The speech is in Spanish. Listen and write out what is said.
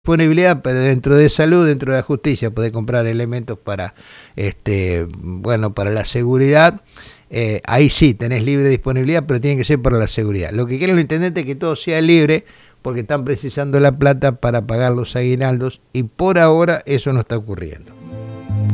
disponibilidad, pero dentro de salud, dentro de la justicia, podés comprar elementos para, bueno, para la seguridad. Ahí sí, tenés libre disponibilidad, pero tiene que ser para la seguridad. Lo que quiere el intendente es que todo sea libre, porque están precisando la plata para pagar los aguinaldos, y por ahora eso no está ocurriendo.